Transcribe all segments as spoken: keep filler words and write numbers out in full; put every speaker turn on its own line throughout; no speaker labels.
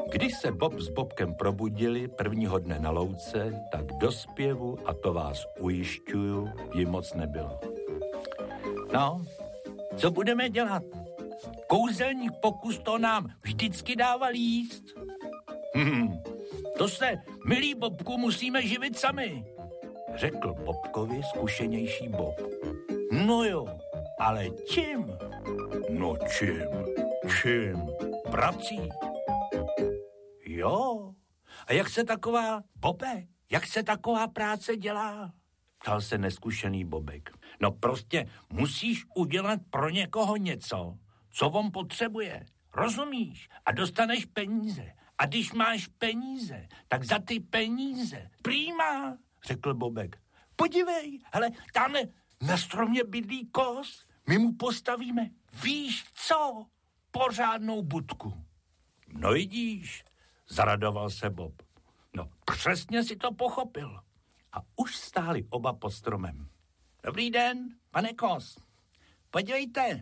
Když se Bob s Bobkem probudili prvního dne na louce, tak do zpěvu, a to vás ujišťuju, jim moc nebylo. No, co budeme dělat? Kouzelník pokus to nám vždycky dával jíst. Hmm, to se, milý Bobku, musíme živit sami, řekl Bobkovi zkušenější Bob. No jo, ale čím? No čím? Čím? Prací. Jo. A jak se taková, Bobe, jak se taková práce dělá? Ptal se neskušený Bobek. No prostě musíš udělat pro někoho něco, co on potřebuje. Rozumíš? A dostaneš peníze. A když máš peníze, tak za ty peníze. Prýma, řekl Bobek. Podívej, hele, tamhle na stromě bydlí kos. My mu postavíme, víš co? Pořádnou budku. No vidíš, zaradoval se Bob. No přesně si to pochopil. A už stáli oba pod stromem. Dobrý den, pane Kos. Podívejte,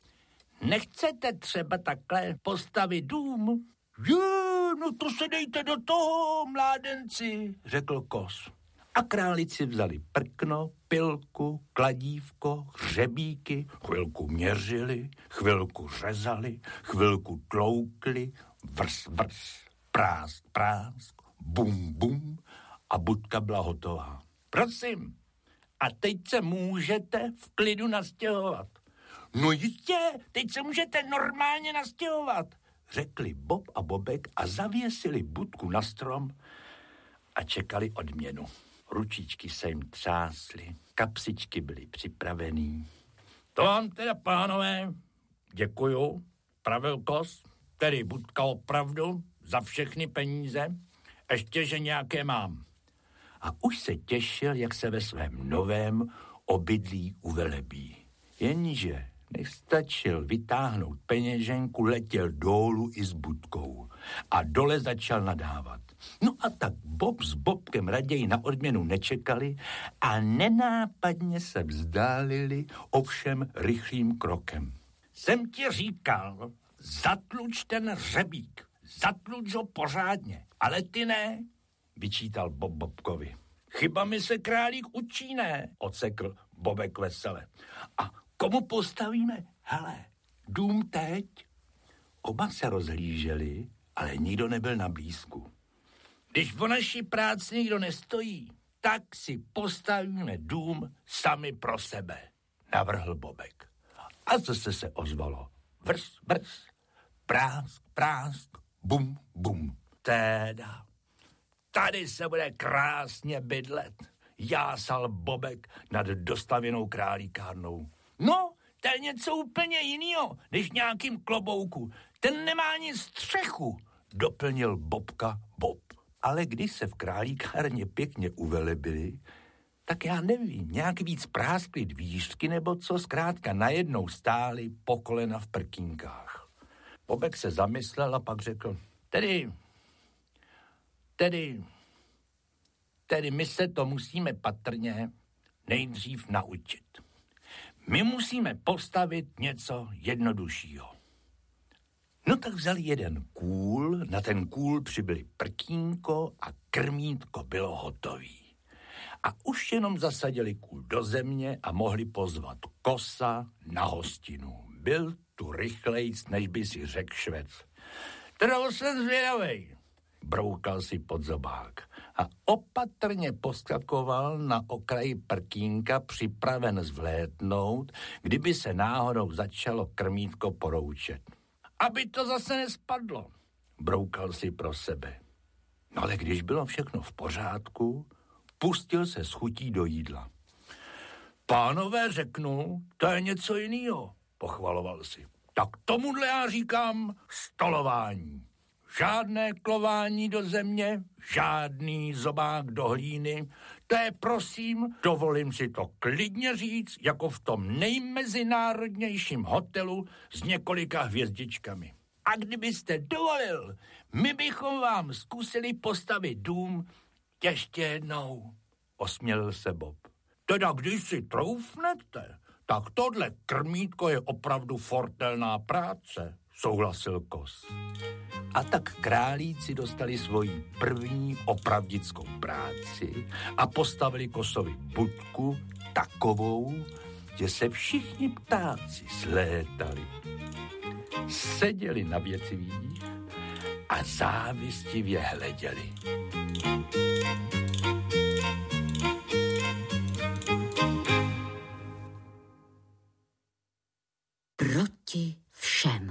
nechcete třeba takhle postavit dům? Jo, no to se dejte do toho, mládenci, řekl Kos. A králici vzali prkno, pilku, kladívko, hřebíky, chvilku měřili, chvilku řezali, chvilku tloukli, vrs, vrs, prásk, prásk, bum, bum a budka byla hotová. Prosím, a teď se můžete v klidu nastěhovat. No jistě, teď se můžete normálně nastěhovat, řekli Bob a Bobek a zavěsili budku na strom a čekali odměnu. Ručičky se jim třásly, kapsičky byly připravený. To vám teda, pánové, děkuju, pravil Kos, tedy budka opravdu za všechny peníze, ještě, že nějaké mám. A už se těšil, jak se ve svém novém obydlí uvelebí. Jenže než stačil vytáhnout peněženku, letěl dolů i s budkou a dole začal nadávat. No a tak Bob s Bobkem raději na odměnu nečekali a nenápadně se vzdálili, ovšem rychlým krokem. Jsem ti říkal, zatluč ten hřebík, zatluč ho pořádně, ale ty ne, vyčítal Bob Bobkovi. Chyba mi se králík učí, ne, odsekl Bobek vesele. A komu postavíme? Hele, dům teď. Oba se rozhlíželi, ale nikdo nebyl na blízku. Když o naší práci nikdo nestojí, tak si postavíme dům sami pro sebe, navrhl Bobek. A zase se ozvalo. Vrs, vrs, prásk, prásk, bum, bum. Teda, tady se bude krásně bydlet, jásal Bobek nad dostavěnou králíkárnou. No, to je něco úplně jiného, než nějakým klobouku. Ten nemá ani střechu, doplnil Bobka Bob. Ale když se v králíkárně pěkně uvelebili, tak já nevím, nějak víc práskli dvířky nebo co, zkrátka najednou stáli po kolena v prkínkách. Bobek se zamyslel a pak řekl, tedy, tedy, tedy my se to musíme patrně nejdřív naučit. My musíme postavit něco jednoduššího. No tak vzali jeden kůl, na ten kůl přibyli prkínko a krmítko bylo hotový. A už jenom zasadili kůl do země a mohli pozvat Kosa na hostinu. Byl tu rychlejc, než by si řekl Švec. Toho jsem zvědavej, broukal si pod zobák a opatrně poskakoval na okraji prkínka, připraven zvlétnout, kdyby se náhodou začalo krmítko poroučet. Aby to zase nespadlo, broukal si pro sebe. No ale když bylo všechno v pořádku, pustil se s chutí do jídla. Pánové, řeknu, to je něco jiného, pochvaloval si. Tak tomuhle já říkám stolování. Žádné klování do země, žádný zobák do hlíny. To je, prosím, dovolím si to klidně říct, jako v tom nejmezinárodnějším hotelu s několika hvězdičkami. A kdybyste dovolil, my bychom vám zkusili postavit dům ještě jednou, osmělil se Bob. Teda když si troufnete, tak tohle krmítko je opravdu fortelná práce, souhlasil Kos. A tak králíci dostali svoji první opravdickou práci a postavili Kosovi budku takovou, že se všichni ptáci slétali. Seděli na věcvích a závistivě hleděli.
Proti všem.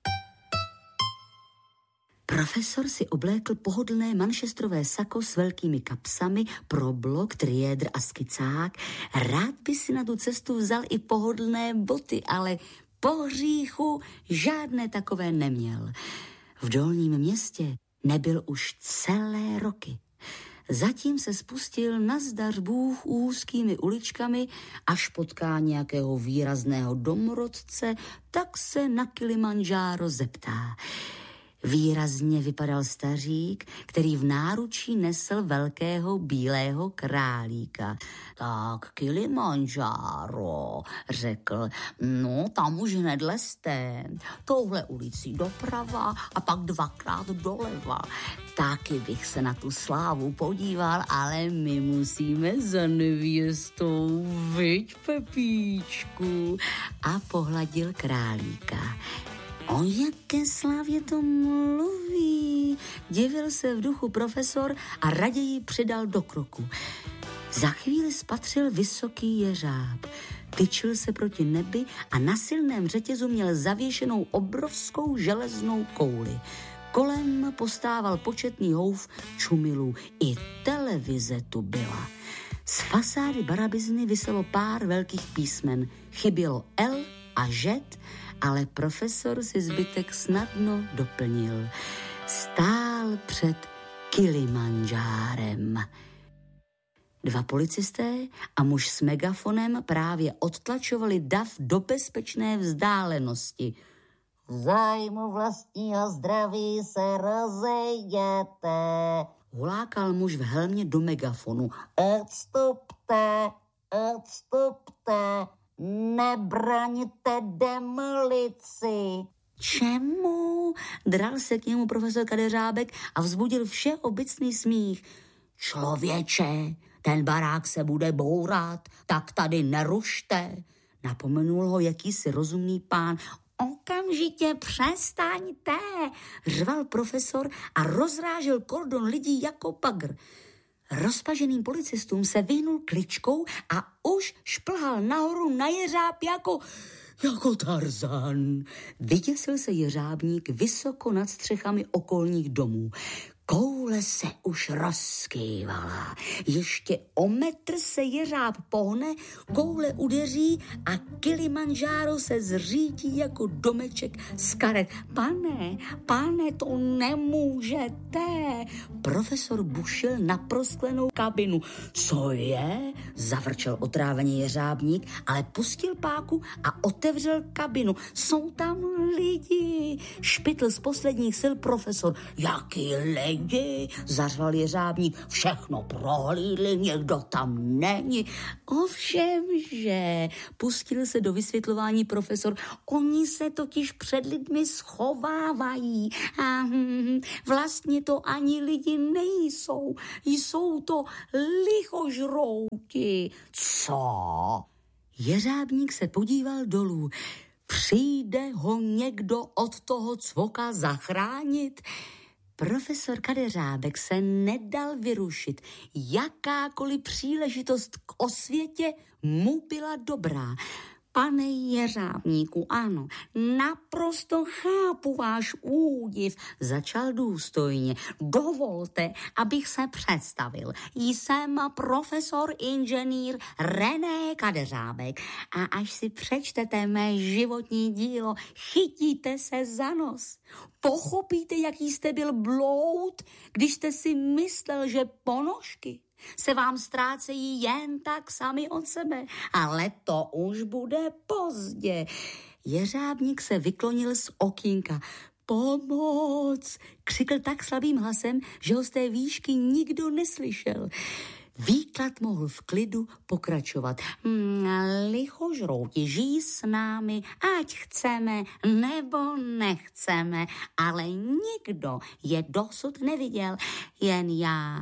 Profesor si oblékl pohodlné manchesterové sako s velkými kapsami, problok, triédr a skicák. Rád by si na tu cestu vzal i pohodlné boty, ale po hříchu žádné takové neměl. V Dolním Městě nebyl už celé roky. Zatím se spustil nazdař Bůh úzkými uličkami, až potká nějakého výrazného domorodce, tak se na Kilimandžáro zeptá. Výrazně vypadal stařík, který v náručí nesl velkého bílého králíka. Tak Kilimandžáro, řekl, no tam už nedlezte, touhle ulicí doprava a pak dvakrát doleva. Taky bych se na tu slávu podíval, ale my musíme za nevěstou, viď, Pepíčku? A pohladil králíka. O jaké slávě to mluví? Divil se v duchu profesor a raději přidal do kroku. Za chvíli spatřil vysoký jeřáb. Tyčil se proti nebi a na silném řetězu měl zavěšenou obrovskou železnou kouli. Kolem postával početný houf čumilů. I televize tu byla. Z fasády barabizny viselo pár velkých písmen. Chybělo L a Ž, ale profesor si zbytek snadno doplnil. Stál před Kilimandžárem. Dva policisté a muž s megafonem právě odtlačovali dav do bezpečné vzdálenosti. V zájmu vlastního zdraví se rozejděte, hulákal muž v helmě do megafonu. Odstupte, odstupte, nebraňte demolici. Čemu? Dral se k němu profesor Kadeřábek a vzbudil všeobecný smích. Člověče, ten barák se bude bourat, tak tady nerušte. Napomenul ho jakýsi rozumný pán. Okamžitě přestaňte, řval profesor a rozrážel kordon lidí jako pagr. Rozpaženým policistům se vyhnul kličkou a už šplhal nahoru na jeřáb jako, jako Tarzan. Vyděsil se jeřábník vysoko nad střechami okolních domů. Koule se už rozkývala. Ještě o metr se jeřáb pohne, koule udeří a Kilimandžáro se zřítí jako domeček z karet. Pane, pane, to nemůžete. Profesor bušil na prosklenou kabinu. Co je? Zavrčel otráveně jeřábník, ale pustil páku a otevřel kabinu. Jsou tam lidi. Špitl z posledních sil profesor. Jaký lidi? Zařval jeřábník. Všechno prohlídli, někdo tam není. Ovšem, že pustil se do vysvětlování profesor. Oni se totiž před lidmi schovávají. A hm, vlastně to ani lidi nejsou. Jsou to lichožrouti. Co? Jeřábník se podíval dolů. Přijde ho někdo od toho cvoka zachránit? Profesor Kadeřábek se nedal vyrušit. Jakákoliv příležitost k osvětě mu byla dobrá. Pane jeřábníku, ano, naprosto chápu váš údiv, začal důstojně. Dovolte, abych se představil. Jsem profesor inženýr René Kadeřábek a až si přečtete mé životní dílo, chytíte se za nos. Pochopíte, jaký jste byl bloud, když jste si myslel, že ponožky se vám ztrácejí jen tak sami od sebe, ale to už bude pozdě. Jeřábník se vyklonil z okýnka. Pomoc! Křikl tak slabým hlasem, že ho z té výšky nikdo neslyšel. Výklad mohl v klidu pokračovat. Lichožrouti žijí s námi, ať chceme nebo nechceme, ale nikdo je dosud neviděl, jen já.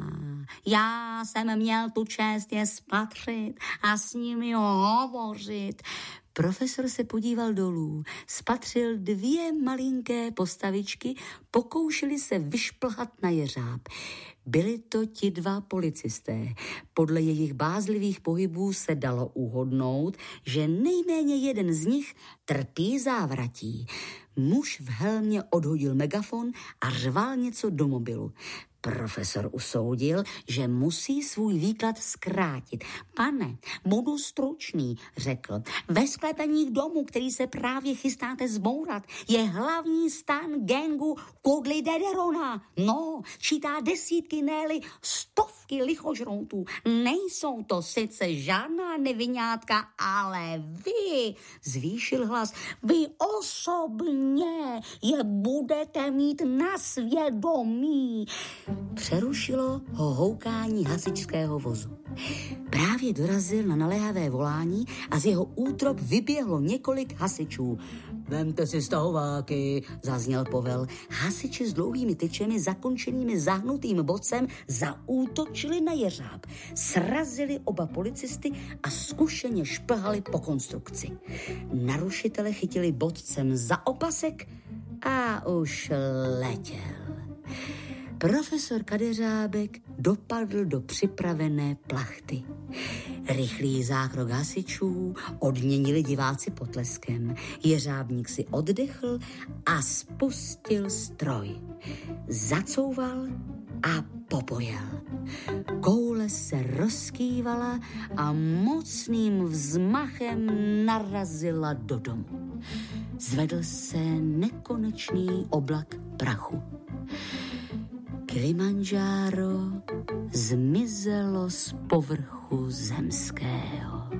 Já jsem měl tu čest je spatřit a s nimi hovořit. Profesor se podíval dolů, spatřil dvě malinké postavičky, pokoušeli se vyšplhat na jeřáb. Byli to ti dva policisté. Podle jejich bázlivých pohybů se dalo uhodnout, že nejméně jeden z nich trpí závratí. Muž v helmě odhodil megafon a řval něco do mobilu. Profesor usoudil, že musí svůj výklad zkrátit. Pane, budu stručný, řekl. Ve sklepeních domu, který se právě chystáte zbourat, je hlavní stan gangu Kudly Dederona. No, čítá desítky, ne-li stovky lichožroutů. Nejsou to sice žádná nevinátka, ale vy, zvýšil hlas, vy osobně je budete mít na svědomí. Přerušilo ho houkání hasičského vozu. Právě dorazil na naléhavé volání a z jeho útrop vyběhlo několik hasičů. Vemte si stahováky, zazněl povel. Hasiči s dlouhými tyčemi zakončenými zahnutým bocem zaútočili na jeřáb. Srazili oba policisty a zkušeně šplhali po konstrukci. Narušitele chytili bodcem za opasek a už letěl. Profesor Kadeřábek dopadl do připravené plachty. Rychlý zákrok hasičů odměnili diváci potleskem. Jeřábník si oddechl a spustil stroj. Zacouval a popojel. Koule se rozkývala a mocným vzmachem narazila do domu. Zvedl se nekonečný oblak prachu. Kilimanjaro zmizelo z povrchu zemského.